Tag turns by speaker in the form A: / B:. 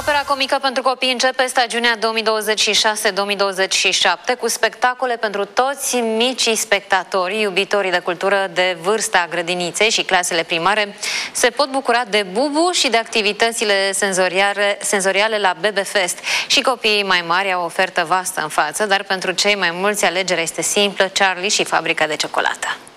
A: Opera comică pentru copii începe stagiunea 2026-2027 cu spectacole pentru toți micii spectatori, iubitorii de cultură de vârsta grădiniței și clasele primare se pot bucura de Bubu și de activitățile senzoriale la Bebe Fest. Și copiii mai mari au o ofertă vastă în față, dar pentru cei mai mulți alegerea este simplă: Charlie și fabrica de ciocolată.